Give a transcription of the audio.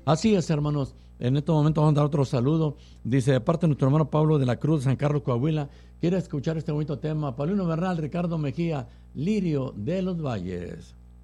Así es, hermanos. En este momento vamos a dar otro saludo. Dice, de parte de nuestro hermano Pablo de la Cruz, San Carlos, Coahuila, quiere escuchar este bonito tema. Paulino Bernal, Ricardo Mejía, Lirio de los Valles.